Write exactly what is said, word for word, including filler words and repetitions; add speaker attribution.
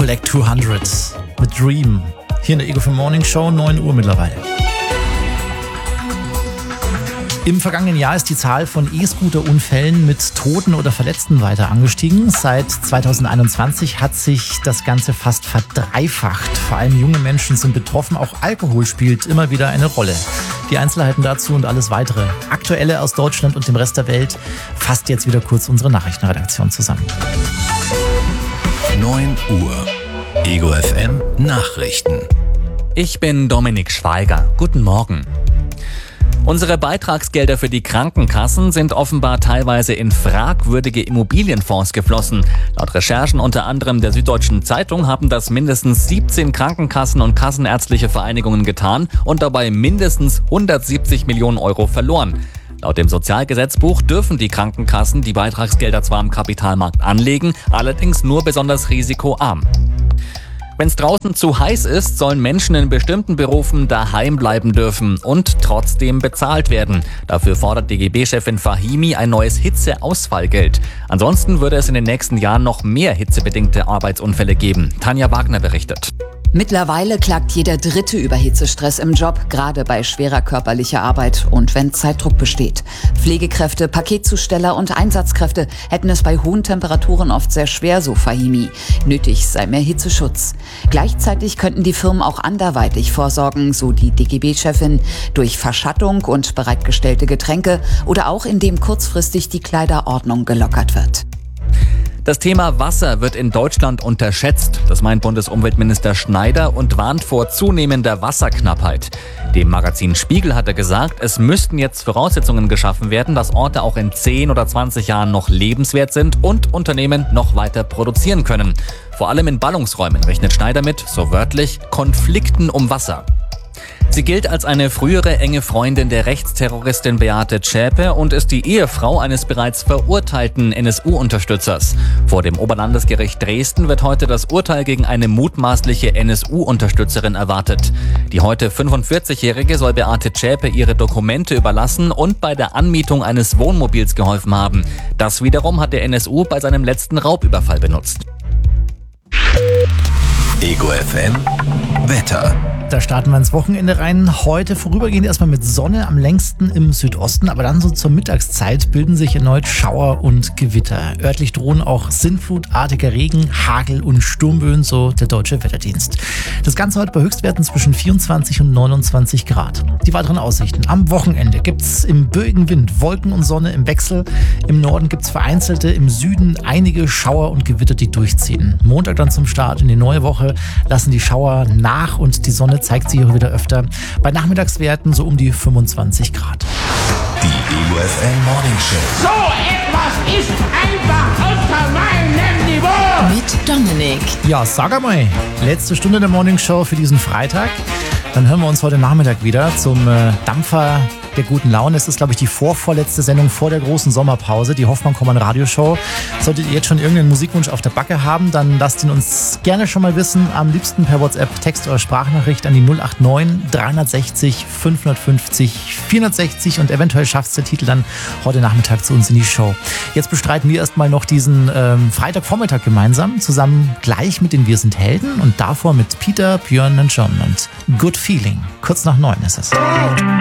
Speaker 1: Collect zweihundert mit Dream. Hier in der Ego für Morning Show, neun Uhr mittlerweile. Im vergangenen Jahr ist die Zahl von E-Scooter-Unfällen mit Toten oder Verletzten weiter angestiegen. Seit zweitausendeinundzwanzig hat sich das Ganze fast verdreifacht. Vor allem junge Menschen sind betroffen. Auch Alkohol spielt immer wieder eine Rolle. Die Einzelheiten dazu und alles weitere Aktuelle aus Deutschland und dem Rest der Welt fasst jetzt wieder kurz unsere Nachrichtenredaktion zusammen.
Speaker 2: neun Uhr. Ego F M Nachrichten.
Speaker 3: Ich bin Dominik Schweiger. Guten Morgen. Unsere Beitragsgelder für die Krankenkassen sind offenbar teilweise in fragwürdige Immobilienfonds geflossen. Laut Recherchen unter anderem der Süddeutschen Zeitung haben das mindestens siebzehn Krankenkassen und kassenärztliche Vereinigungen getan und dabei mindestens hundertsiebzig Millionen Euro verloren. Laut dem Sozialgesetzbuch dürfen die Krankenkassen die Beitragsgelder zwar am Kapitalmarkt anlegen, allerdings nur besonders risikoarm. Wenn es draußen zu heiß ist, sollen Menschen in bestimmten Berufen daheim bleiben dürfen und trotzdem bezahlt werden. Dafür fordert D G B-Chefin Fahimi ein neues Hitzeausfallgeld. Ansonsten würde es in den nächsten Jahren noch mehr hitzebedingte Arbeitsunfälle geben. Tanja Wagner berichtet.
Speaker 4: Mittlerweile klagt jeder Dritte über Hitzestress im Job, gerade bei schwerer körperlicher Arbeit und wenn Zeitdruck besteht. Pflegekräfte, Paketzusteller und Einsatzkräfte hätten es bei hohen Temperaturen oft sehr schwer, so Fahimi. Nötig sei mehr Hitzeschutz. Gleichzeitig könnten die Firmen auch anderweitig vorsorgen, so die D G B-Chefin, durch Verschattung und bereitgestellte Getränke oder auch indem kurzfristig die Kleiderordnung gelockert wird.
Speaker 3: Das Thema Wasser wird in Deutschland unterschätzt. Das meint Bundesumweltminister Schneider und warnt vor zunehmender Wasserknappheit. Dem Magazin Spiegel hat er gesagt, es müssten jetzt Voraussetzungen geschaffen werden, dass Orte auch in zehn oder zwanzig Jahren noch lebenswert sind und Unternehmen noch weiter produzieren können. Vor allem in Ballungsräumen rechnet Schneider mit, so wörtlich, Konflikten um Wasser. Sie gilt als eine frühere enge Freundin der Rechtsterroristin Beate Zschäpe und ist die Ehefrau eines bereits verurteilten N S U-Unterstützers. Vor dem Oberlandesgericht Dresden wird heute das Urteil gegen eine mutmaßliche N S U-Unterstützerin erwartet. Die heute fünfundvierzigjährige soll Beate Zschäpe ihre Dokumente überlassen und bei der Anmietung eines Wohnmobils geholfen haben. Das wiederum hat der N S U bei seinem letzten Raubüberfall benutzt.
Speaker 2: Ego F M Wetter.
Speaker 1: Da starten wir ins Wochenende rein. Heute vorübergehend erstmal mit Sonne, am längsten im Südosten, aber dann so zur Mittagszeit bilden sich erneut Schauer und Gewitter. Örtlich drohen auch sinnflutartiger Regen, Hagel und Sturmböen, so der Deutsche Wetterdienst. Das Ganze heute bei Höchstwerten zwischen vierundzwanzig und neunundzwanzig Grad. Die weiteren Aussichten. Am Wochenende gibt's im böigen Wind Wolken und Sonne im Wechsel. Im Norden gibt's vereinzelte, im Süden einige Schauer und Gewitter, die durchziehen. Montag dann zum Start in die neue Woche lassen die Schauer nach und die Sonne zeigt sich auch wieder öfter. Bei Nachmittagswerten so um die fünfundzwanzig Grad.
Speaker 2: Die Ego F M Morning Show.
Speaker 5: So etwas ist einfach unter meinem Niveau.
Speaker 4: Mit Dominik.
Speaker 1: Ja, sag einmal, letzte Stunde der Morning Show für diesen Freitag. Dann hören wir uns heute Nachmittag wieder zum äh, Dampfer der guten Laune. Es ist, glaube ich, die vorvorletzte Sendung vor der großen Sommerpause, die Hoffmann-Kommand-Radioshow. Solltet ihr jetzt schon irgendeinen Musikwunsch auf der Backe haben, dann lasst ihn uns gerne schon mal wissen. Am liebsten per WhatsApp, Text oder Sprachnachricht an die null acht neun dreihundertsechzig fünfhundertfünfzig vierhundertsechzig und eventuell schafft der Titel dann heute Nachmittag zu uns in die Show. Jetzt bestreiten wir erstmal noch diesen ähm, Freitagvormittag gemeinsam, zusammen gleich mit den Wir sind Helden und davor mit Peter, Björn und John und Good Feeling. Kurz nach neun ist es.